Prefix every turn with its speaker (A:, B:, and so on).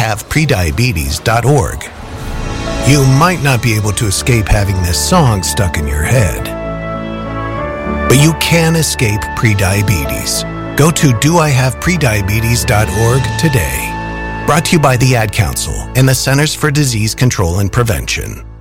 A: doihaveprediabetes.org. You might not be able to escape having this song stuck in your head, but you can escape prediabetes. Go to doihaveprediabetes.org today. Brought to you by the Ad Council and the Centers for Disease Control and Prevention.